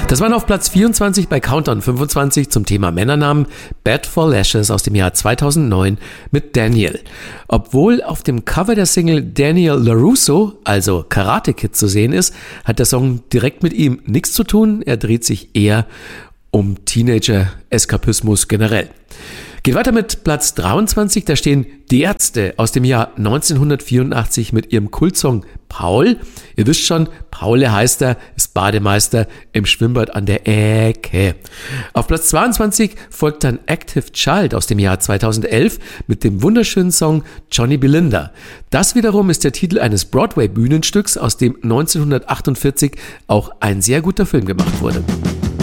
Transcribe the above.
Das waren auf Platz 24 bei Countdown 25 zum Thema Männernamen Bad for Lashes aus dem Jahr 2009 mit Daniel. Obwohl auf dem Cover der Single Daniel LaRusso, also Karate Kid, zu sehen ist, hat der Song direkt mit ihm nichts zu tun. Er dreht sich eher um Teenager-Eskapismus generell. Geht weiter mit Platz 23, da stehen Die Ärzte aus dem Jahr 1984 mit ihrem Kultsong Paul. Ihr wisst schon, Paul heißt er, ist Bademeister im Schwimmbad an der Ecke. Auf Platz 22 folgt dann Active Child aus dem Jahr 2011 mit dem wunderschönen Song Johnny Belinda. Das wiederum ist der Titel eines Broadway-Bühnenstücks, aus dem 1948 auch ein sehr guter Film gemacht wurde.